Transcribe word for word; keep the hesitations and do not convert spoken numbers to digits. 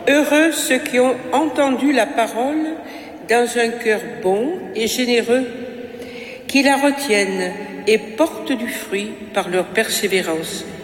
Heureux ceux qui ont entendu la parole dans un cœur bon et généreux, qui la retiennent et portent du fruit par leur persévérance.